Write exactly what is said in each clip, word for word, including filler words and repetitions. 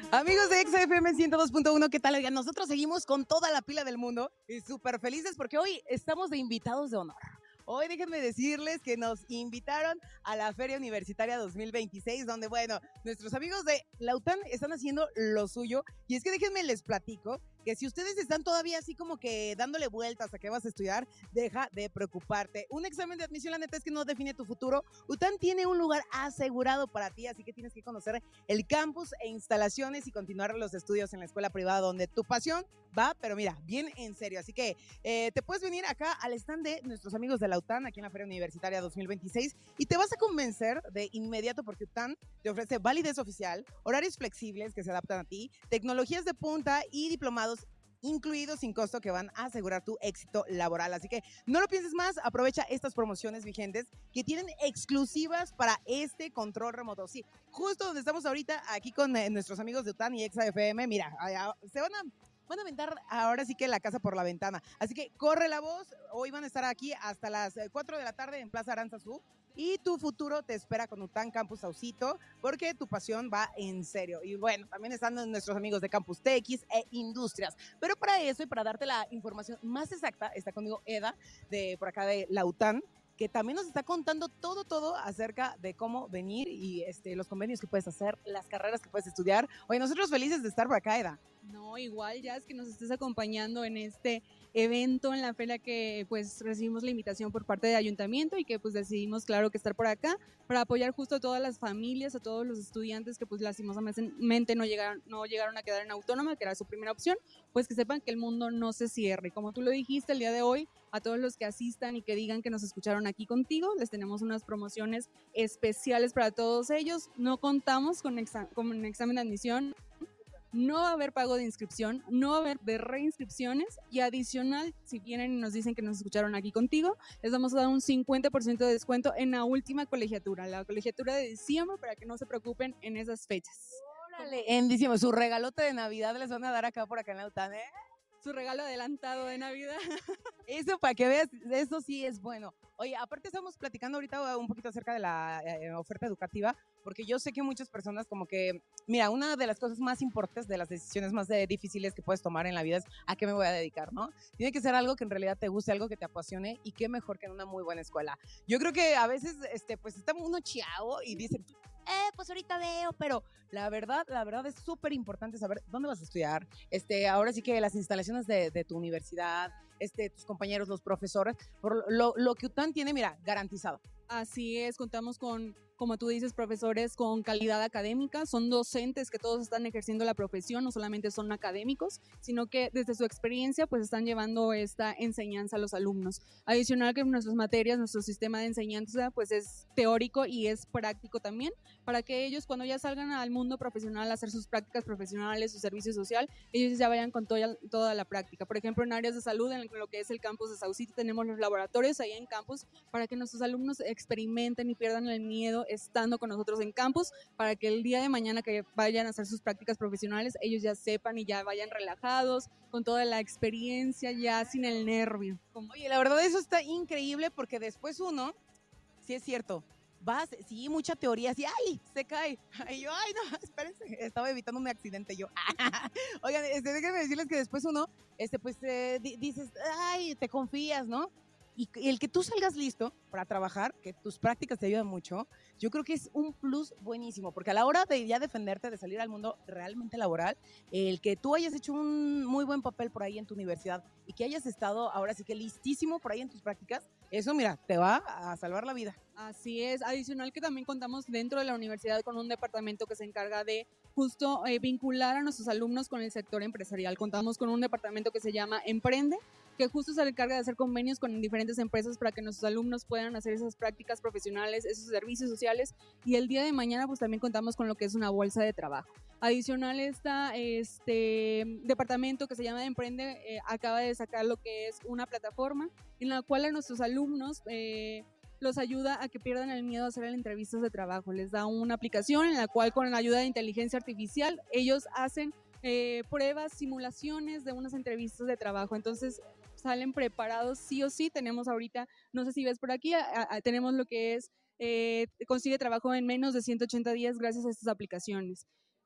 Amigos de Exa F M ciento dos punto uno, ¿qué tal? Oigan, nosotros seguimos con toda la pila del mundo y súper felices porque hoy estamos de invitados de honor. Hoy déjenme decirles que nos invitaron a la Feria Universitaria dos mil veintiséis, donde, bueno, nuestros amigos de la U T A N están haciendo lo suyo. Y es que déjenme les platico que si ustedes están todavía así como que dándole vueltas a qué vas a estudiar, deja de preocuparte. Un examen de admisión, la neta, es que no define tu futuro. U T A N tiene un lugar asegurado para ti, así que tienes que conocer el campus e instalaciones y continuar los estudios en la escuela privada donde tu pasión va, pero mira, bien en serio. Así que eh, te puedes venir acá al stand de nuestros amigos de la U T A N, aquí en la Feria Universitaria dos mil veintiséis, y te vas a convencer de inmediato porque U T A N te ofrece validez oficial, horarios flexibles que se adaptan a ti, tecnologías de punta y diplomados incluidos sin costo que van a asegurar tu éxito laboral. Así que no lo pienses más, aprovecha estas promociones vigentes que tienen exclusivas para este control remoto. Sí, justo donde estamos ahorita, aquí con eh, nuestros amigos de U T A N y Exa F M, mira, allá, se van a... Van a aventar ahora sí que la casa por la ventana. Así que corre la voz. Hoy van a estar aquí hasta las cuatro de la tarde en Plaza Aranzazú. Y tu futuro te espera con U T A N Campus Saucito, porque tu pasión va en serio. Y bueno, también están nuestros amigos de Campus T X e Industrias. Pero para eso y para darte la información más exacta, está conmigo Eda, de por acá de la U T A N, que también nos está contando todo, todo acerca de cómo venir y este, los convenios que puedes hacer, las carreras que puedes estudiar. Oye, nosotros felices de estar por acá, Eda. No, igual ya es que nos estés acompañando en este evento en la feria que pues recibimos la invitación por parte del ayuntamiento y que pues decidimos claro que estar por acá para apoyar justo a todas las familias, a todos los estudiantes que pues lastimosamente no llegaron, no llegaron a quedar en autónoma, que era su primera opción, pues que sepan que el mundo no se cierre. Como tú lo dijiste el día de hoy, a todos los que asistan y que digan que nos escucharon aquí contigo, les tenemos unas promociones especiales para todos ellos. No contamos con, exa- con un examen de admisión, no va a haber pago de inscripción, no va a haber de reinscripciones y adicional, si vienen y nos dicen que nos escucharon aquí contigo, les vamos a dar un cincuenta por ciento de descuento en la última colegiatura, la colegiatura de diciembre, para que no se preocupen en esas fechas. Órale, en diciembre, su regalote de Navidad les van a dar acá por acá en la U T A N, ¿eh? Su regalo adelantado de Navidad. Eso para que veas, eso sí es bueno. Oye, aparte estamos platicando ahorita un poquito acerca de la eh, oferta educativa, porque yo sé que muchas personas como que, mira, una de las cosas más importantes, de las decisiones más de, difíciles que puedes tomar en la vida es a qué me voy a dedicar, ¿no? Tiene que ser algo que en realidad te guste, algo que te apasione, y qué mejor que en una muy buena escuela. Yo creo que a veces, este, pues está uno chiao y dice, eh, pues ahorita veo, pero la verdad, la verdad es súper importante saber dónde vas a estudiar, este, ahora sí que las instalaciones de, de tu universidad, este, tus compañeros, los profesores, por lo, lo que U T A N tiene, mira, garantizado. Así es, contamos con, como tú dices, profesores con calidad académica, son docentes que todos están ejerciendo la profesión, no solamente son académicos, sino que desde su experiencia pues están llevando esta enseñanza a los alumnos. Adicional que en nuestras materias, nuestro sistema de enseñanza pues es teórico y es práctico también, para que ellos cuando ya salgan al mundo profesional a hacer sus prácticas profesionales, su servicio social, ellos ya vayan con toda, toda la práctica. Por ejemplo, en áreas de salud, en lo que es el campus de Saucito, tenemos los laboratorios ahí en campus para que nuestros alumnos experimenten y pierdan el miedo estando con nosotros en campus, para que el día de mañana que vayan a hacer sus prácticas profesionales, ellos ya sepan y ya vayan relajados, con toda la experiencia, ya sin el nervio. Oye, la verdad eso está increíble porque después uno, sí es cierto, vas, sí, mucha teoría, así, ay, se cae. Y yo, ay, no, espérense, estaba evitando un accidente yo. Oigan, este, déjenme decirles que después uno, este, pues, eh, di- dices, ay, te confías, ¿no? Y, y el que tú salgas listo para trabajar, que tus prácticas te ayudan mucho, yo creo que es un plus buenísimo, porque a la hora de ya defenderte, de salir al mundo realmente laboral, el que tú hayas hecho un muy buen papel por ahí en tu universidad y que hayas estado ahora sí que listísimo por ahí en tus prácticas, eso, mira, te va a salvar la vida. Así es, adicional que también contamos dentro de la universidad con un departamento que se encarga de justo eh, vincular a nuestros alumnos con el sector empresarial. Contamos con un departamento que se llama Emprende, que justo se encarga de hacer convenios con diferentes empresas para que nuestros alumnos puedan hacer esas prácticas profesionales, esos servicios sociales, y el día de mañana pues también contamos con lo que es una bolsa de trabajo. Adicional está este departamento que se llama Emprende, eh, acaba de sacar lo que es una plataforma en la cual a nuestros alumnos eh, los ayuda a que pierdan el miedo a hacer entrevistas de trabajo. Les da una aplicación en la cual con la ayuda de inteligencia artificial ellos hacen eh, pruebas, simulaciones de unas entrevistas de trabajo. Entonces salen preparados sí o sí. Tenemos ahorita, no sé si ves por aquí, a, a, tenemos lo que es, eh, consigue trabajo en menos de ciento ochenta días gracias a estas aplicaciones.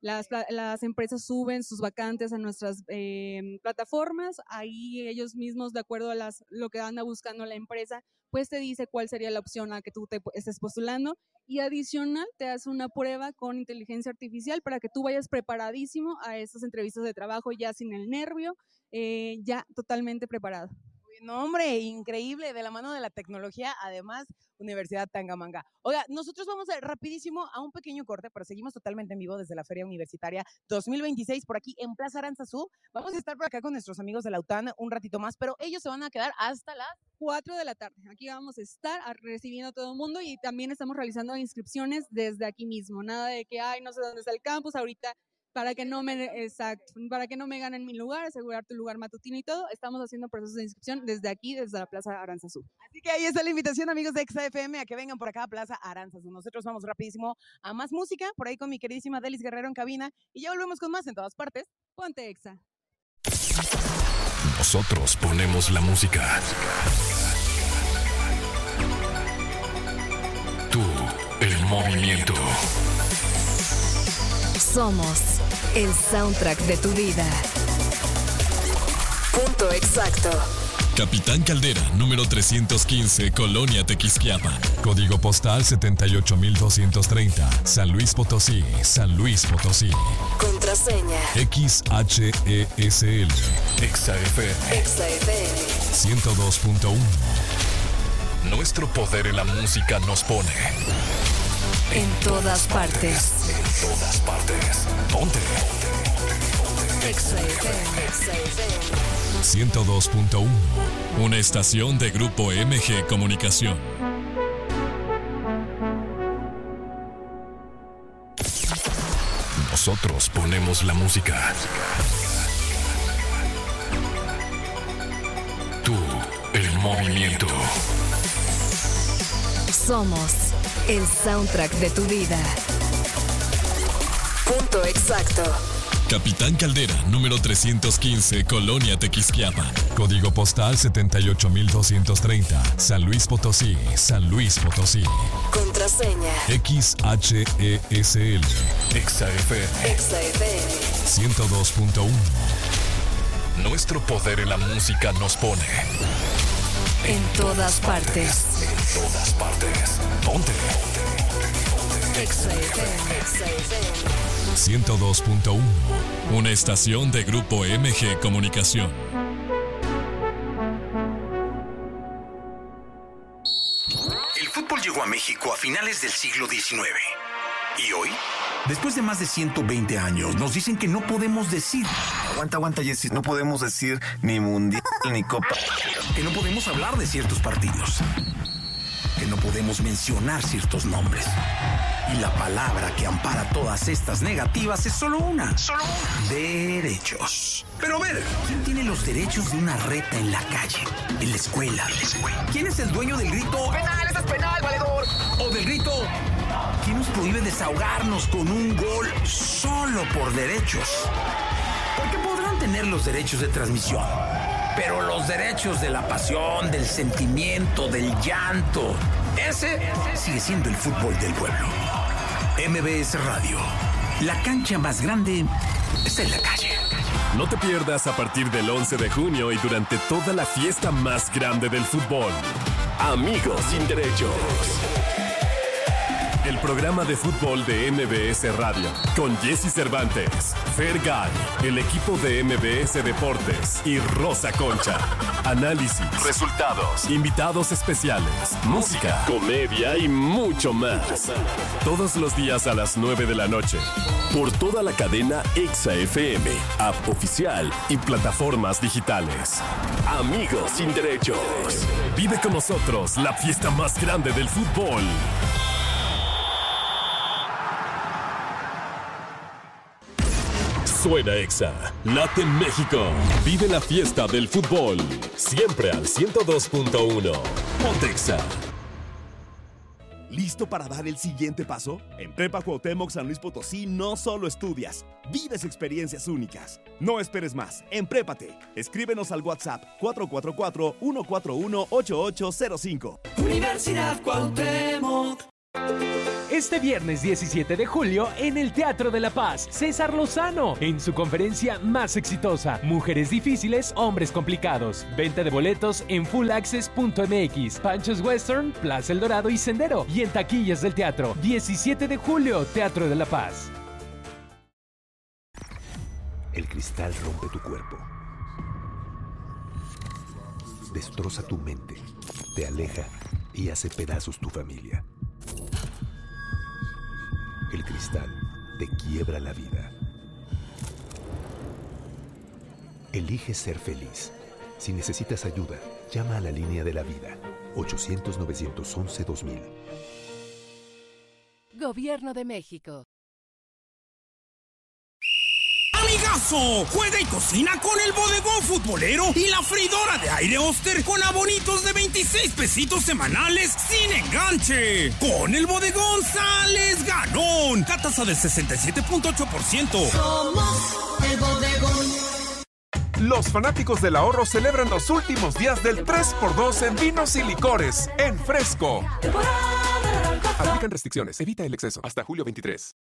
Las, las empresas suben sus vacantes a nuestras eh, plataformas, ahí ellos mismos, de acuerdo a las, lo que anda buscando la empresa, pues te dice cuál sería la opción a que tú te estés postulando, y adicional te hace una prueba con inteligencia artificial para que tú vayas preparadísimo a estas entrevistas de trabajo, ya sin el nervio, eh, ya totalmente preparado. No, hombre, increíble, de la mano de la tecnología, además, Universidad Tangamanga. Oiga, nosotros vamos a, rapidísimo a un pequeño corte, pero seguimos totalmente en vivo desde la Feria Universitaria dos mil veintiséis, por aquí en Plaza Aranzazú. Vamos a estar por acá con nuestros amigos de la U T A N un ratito más, pero ellos se van a quedar hasta las cuatro de la tarde. Aquí vamos a estar recibiendo a todo el mundo y también estamos realizando inscripciones desde aquí mismo. Nada de que, ay, no sé dónde está el campus, ahorita para que no me, exacto, para que no me ganen mi lugar, asegurar tu lugar matutino y todo. Estamos haciendo procesos de inscripción desde aquí, desde la Plaza Aranzazú. Así que ahí está la invitación, amigos de Exa F M, a que vengan por acá a Plaza Aranzazú. Nosotros vamos rapidísimo a más música, por ahí con mi queridísima Delis Guerrero en cabina, y ya volvemos con más en todas partes. Ponte Exa. Nosotros ponemos la música. Tú, el movimiento. Somos el soundtrack de tu vida. Punto exacto. Capitán Caldera, número trescientos quince, Colonia Tequisquiapan. Código postal setenta y ocho mil doscientos treinta, San Luis Potosí, San Luis Potosí. Contraseña X H E S L. Exa F M. Exa F M ciento dos punto uno. Nuestro poder en la música nos pone en todas partes. En todas partes. Ponte. Exa F M. Exa F M ciento dos punto uno. Una estación de Grupo M G Comunicación. Nosotros ponemos la música. Tú, el movimiento. Somos el soundtrack de tu vida. Punto exacto. Capitán Caldera, número trescientos quince, Colonia Tequisquiapan. Código postal setenta y ocho mil doscientos treinta, San Luis Potosí, San Luis Potosí. Contraseña X H E S L. Exa F M. Exa F M ciento dos punto uno. Nuestro poder en la música nos pone en todas partes. En todas partes. Ponte. Exa F M. Exa F M ciento dos punto uno. Una estación de Grupo M G Comunicación. El fútbol llegó a México a finales del siglo diecinueve. ¿Y hoy? Después de más de ciento veinte años, nos dicen que no podemos decir. Aguanta, aguanta, Jessy. No podemos decir ni mundial ni copa. Que no podemos hablar de ciertos partidos. Que no podemos mencionar ciertos nombres. Y la palabra que ampara todas estas negativas es solo una. Solo una. Derechos. Pero a ver, ¿quién tiene los derechos de una reta en la calle? En la escuela. ¿Quién es el dueño del grito? ¡Penal, eso es penal, valedor! O del grito, ¿quién nos prohíbe desahogarnos con un gol solo por derechos? Porque podrán tener los derechos de transmisión, pero los derechos de la pasión, del sentimiento, del llanto, ese sigue siendo el fútbol del pueblo. M B S Radio, la cancha más grande está en la calle. No te pierdas a partir del once de junio y durante toda la fiesta más grande del fútbol. Amigos sin derechos. El programa de fútbol de M B S Radio, con Jessy Cervantes, Fergay, el equipo de M B S Deportes y Rosa Concha. Análisis, resultados, invitados especiales, música, comedia y mucho más. Todos los días a las nueve de la noche. Por toda la cadena Exa F M, app oficial y plataformas digitales. Amigos sin derechos. Vive con nosotros la fiesta más grande del fútbol. Suena Exa, late México, vive la fiesta del fútbol, siempre al ciento dos punto uno. Ponte Exa. ¿Listo para dar el siguiente paso? En Prepa Cuauhtémoc San Luis Potosí no solo estudias, vives experiencias únicas. No esperes más, emprépate. Escríbenos al WhatsApp cuatro cuatro cuatro, uno cuatro uno, ocho ocho cero cinco. Universidad Cuauhtémoc. este viernes diecisiete de julio en el Teatro de la Paz, César Lozano, en su conferencia más exitosa, Mujeres difíciles, hombres complicados. Venta de boletos en full access punto m x, Panchos Western, Plaza El Dorado y Sendero, y en taquillas del teatro. diecisiete de julio, Teatro de la Paz. El cristal rompe tu cuerpo, destroza tu mente, te aleja y hace pedazos tu familia. El cristal te quiebra la vida. Elige ser feliz. Si necesitas ayuda, llama a la línea de la vida. ochocientos, novecientos once, dos mil. Gobierno de México. ¡Amigazo! Juega y cocina con el bodegón futbolero y la freidora de aire Oster con abonitos de veintiséis pesitos semanales sin enganche. Con el bodegón sales ganón. Tasa del sesenta y siete punto ocho por ciento. Somos el bodegón. Los fanáticos del ahorro celebran los últimos días del tres por dos en vinos y licores en Fresco. Aplican restricciones. Evita el exceso. Hasta julio veintitrés.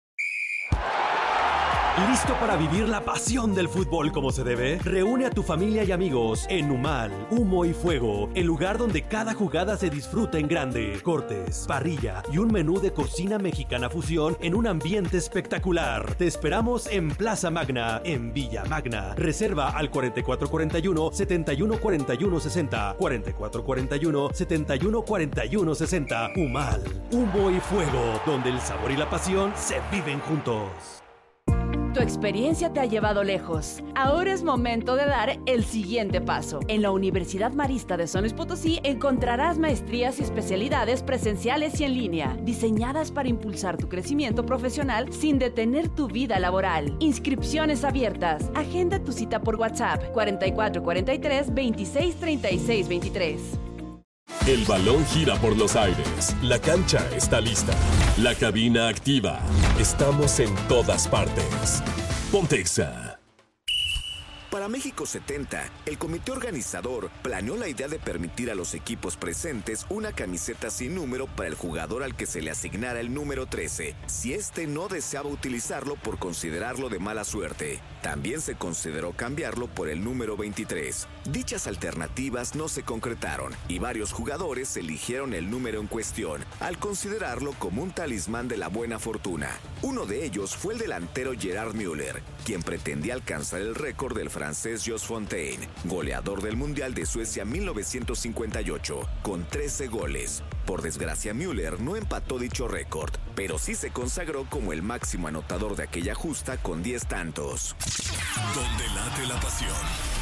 ¿Listo para vivir la pasión del fútbol como se debe? Reúne a tu familia y amigos en Humal, Humo y Fuego, el lugar donde cada jugada se disfruta en grande. Cortes, parrilla y un menú de cocina mexicana fusión en un ambiente espectacular. Te esperamos en Plaza Magna, en Villa Magna. Reserva al cuarenta y cuatro cuarenta y uno, setenta y uno cuarenta y uno sesenta, cuarenta y cuatro cuarenta y uno, setenta y uno cuarenta y uno sesenta. Humal, Humo y Fuego, donde el sabor y la pasión se viven juntos. Tu experiencia te ha llevado lejos. Ahora es momento de dar el siguiente paso. En la Universidad Marista de San Luis Potosí encontrarás maestrías y especialidades presenciales y en línea, diseñadas para impulsar tu crecimiento profesional sin detener tu vida laboral. Inscripciones abiertas. Agenda tu cita por WhatsApp cuarenta y cuatro cuarenta y tres, veintiséis treinta y seis veintitrés. El balón gira por los aires. La cancha está lista. La cabina activa. Estamos en todas partes. Pontexa. Para México setenta, el comité organizador planeó la idea de permitir a los equipos presentes una camiseta sin número para el jugador al que se le asignara el número trece, si éste no deseaba utilizarlo por considerarlo de mala suerte. También se consideró cambiarlo por el número veintitrés. Dichas alternativas no se concretaron y varios jugadores eligieron el número en cuestión, al considerarlo como un talismán de la buena fortuna. Uno de ellos fue el delantero Gerard Müller, quien pretendía alcanzar el récord del francés Jos Fontaine, goleador del Mundial de Suecia mil novecientos cincuenta y ocho, con trece goles. Por desgracia, Müller no empató dicho récord, pero sí se consagró como el máximo anotador de aquella justa con diez tantos. Donde late la pasión.